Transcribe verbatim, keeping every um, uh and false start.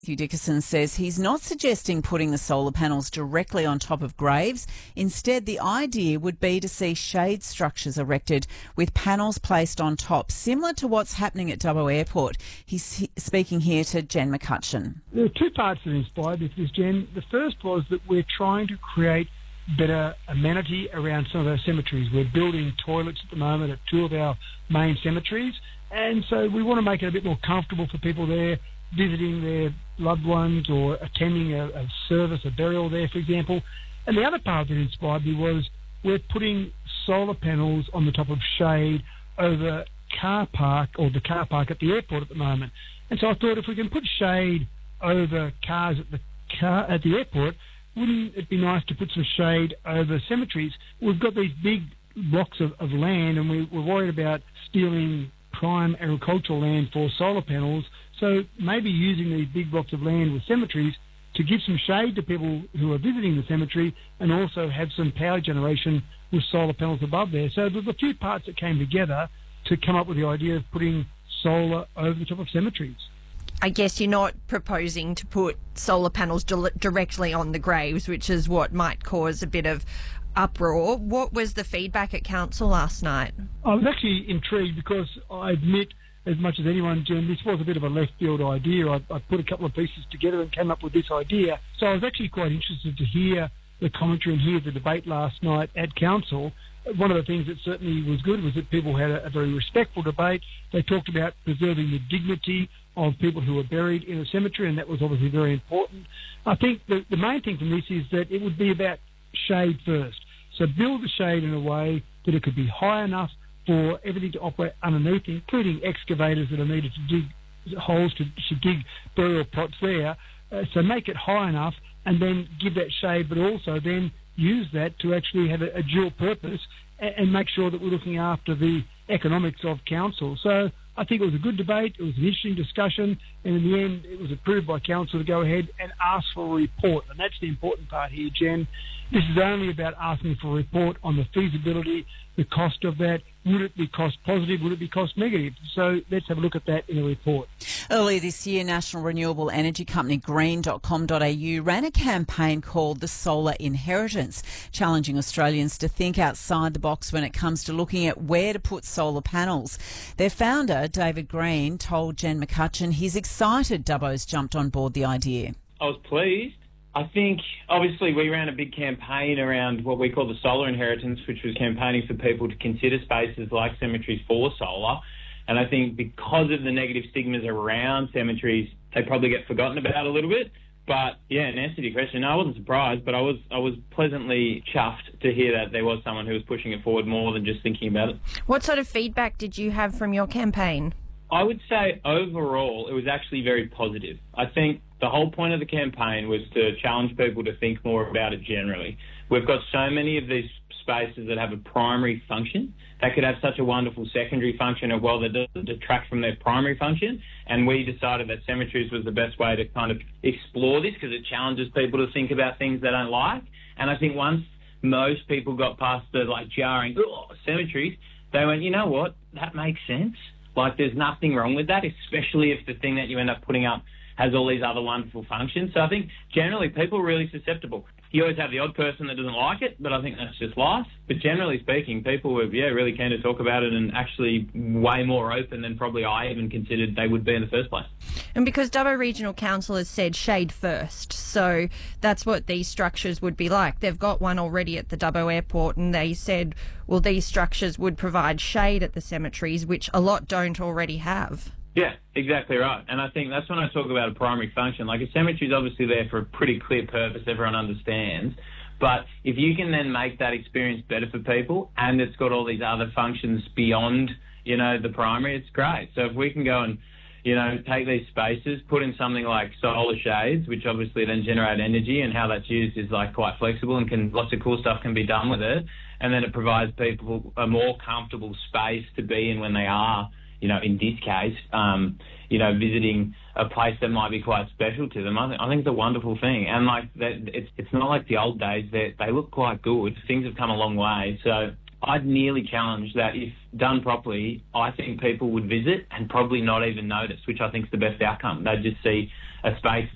Matthew Dickerson says he's not suggesting putting the solar panels directly on top of graves. Instead, the idea would be to see shade structures erected with panels placed on top, similar to what's happening at Dubbo Airport. He's speaking here to Jen McCutcheon. There are two parts that inspired me for this, Jen. The first was that we're trying to create better amenity around some of our cemeteries. We're building toilets at the moment at two of our main cemeteries, and so we want to make it a bit more comfortable for people there visiting their loved ones or attending a, a service, a burial there, for example. And the other part that inspired me was we're putting solar panels on the top of shade over car park or the car park at the airport at the moment. And so I thought if we can put shade over cars at the car at the airport, wouldn't it be nice to put some shade over cemeteries? We've got these big blocks of, of land, and we, we're worried about stealing prime agricultural land for solar panels. So maybe using these big blocks of land with cemeteries to give some shade to people who are visiting the cemetery, and also have some power generation with solar panels above there. So there's a few parts that came together to come up with the idea of putting solar over the top of cemeteries. I guess you're not proposing to put solar panels di- directly on the graves, which is what might cause a bit of uproar. What was the feedback at council last night? I was actually intrigued because I admit, as much as anyone, Jen, this was a bit of a left field idea. I, I put a couple of pieces together and came up with this idea. So I was actually quite interested to hear the commentary and hear the debate last night at council. One of the things that certainly was good was that people had a, a very respectful debate. They talked about preserving the dignity of people who are buried in a cemetery, and that was obviously very important. I think the, the main thing from this is that it would be about shade first. So build the shade in a way that it could be high enough for everything to operate underneath, including excavators that are needed to dig holes to, to dig burial plots there. Uh, so make it high enough and then give that shade, but also then use that to actually have a, a dual purpose and, and make sure that we're looking after the economics of council. So I think it was a good debate, it was an interesting discussion, and in the end it was approved by council to go ahead and ask for a report. And that's the important part here, Jen. This is only about asking for a report on the feasibility, the cost of that. Would it be cost positive? Would it be cost negative? So let's have a look at that in a report. Earlier this year, national renewable energy company green dot com dot a u ran a campaign called The Solar Inheritance, challenging Australians to think outside the box when it comes to looking at where to put solar panels. Their founder, David Green, told Jen McCutcheon he's excited Dubbo's jumped on board the idea. I was pleased. I think, obviously, we ran a big campaign around what we call the solar inheritance, which was campaigning for people to consider spaces like cemeteries for solar. And I think because of the negative stigmas around cemeteries, they probably get forgotten about a little bit. But, yeah, in answer to your question, no, I wasn't surprised, but I was I was pleasantly chuffed to hear that there was someone who was pushing it forward more than just thinking about it. What sort of feedback did you have from your campaign? I would say overall it was actually very positive. I think the whole point of the campaign was to challenge people to think more about it generally. We've got so many of these spaces that have a primary function. They could have such a wonderful secondary function as well that doesn't detract from their primary function. And we decided that cemeteries was the best way to kind of explore this because it challenges people to think about things they don't like. And I think once most people got past the like jarring oh, cemeteries, they went, you know what, that makes sense. Like there's nothing wrong with that, especially if the thing that you end up putting up has all these other wonderful functions. So I think generally people are really susceptible. You always have the odd person that doesn't like it, but I think that's just life. But generally speaking, people were, yeah, really keen to talk about it and actually way more open than probably I even considered they would be in the first place. And because Dubbo Regional Council has said shade first, so that's what these structures would be like. They've got one already at the Dubbo Airport, and they said, well, these structures would provide shade at the cemeteries, which a lot don't already have. Yeah, exactly right. And I think that's when I talk about a primary function. Like a cemetery is obviously there for a pretty clear purpose, everyone understands. But if you can then make that experience better for people and it's got all these other functions beyond, you know, the primary, it's great. So if we can go and, you know, take these spaces, put in something like solar shades, which obviously then generate energy, and how that's used is like quite flexible and can lots of cool stuff can be done with it. And then it provides people a more comfortable space to be in when they are, you know, in this case, um, you know, visiting a place that might be quite special to them. I, th- I think it's a wonderful thing. And, like, that, it's it's not like the old days. They they look quite good. Things have come a long way. So I'd nearly challenge that if done properly, I think people would visit and probably not even notice, which I think is the best outcome. They'd just see a space